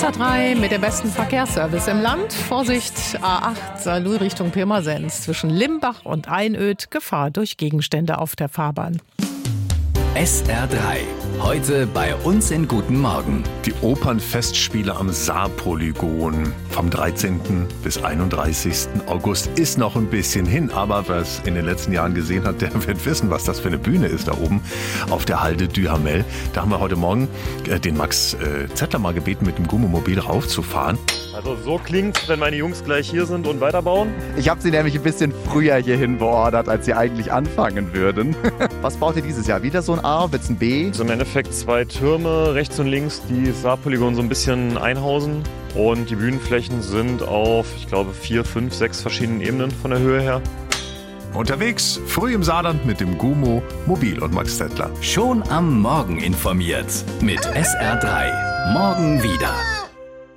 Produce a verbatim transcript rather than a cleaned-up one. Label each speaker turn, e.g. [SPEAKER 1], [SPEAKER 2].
[SPEAKER 1] S R drei mit dem besten Verkehrsservice im Land. Vorsicht, A acht, Saarlouis Richtung Pirmasens. Zwischen Limbach und Einöd Gefahr durch Gegenstände auf der Fahrbahn.
[SPEAKER 2] S R drei. Heute bei uns in Guten Morgen.
[SPEAKER 3] Die Opernfestspiele am Saarpolygon vom dreizehnten bis einunddreißigsten August ist noch ein bisschen hin, aber wer es in den letzten Jahren gesehen hat, der wird wissen, was das für eine Bühne ist da oben auf der Halde Duhamel. Da haben wir heute Morgen äh, den Max äh, Zettler mal gebeten, mit dem Gummomobil raufzufahren.
[SPEAKER 4] Also so klingt's, wenn meine Jungs gleich hier sind und weiterbauen.
[SPEAKER 5] Ich habe sie nämlich ein bisschen früher hierhin beordert, als sie eigentlich anfangen würden. Was baut ihr dieses Jahr? Wieder so ein A? Wird's ein B?
[SPEAKER 4] Also im Endeffekt zwei Türme, rechts und links, die das Saarpolygon so ein bisschen einhausen. Und die Bühnenflächen sind auf, ich glaube, vier, fünf, sechs verschiedenen Ebenen von der Höhe her.
[SPEAKER 3] Unterwegs, früh im Saarland mit dem Gummo, Mobil und Max Zettler.
[SPEAKER 2] Schon am Morgen informiert mit S R drei. Morgen wieder.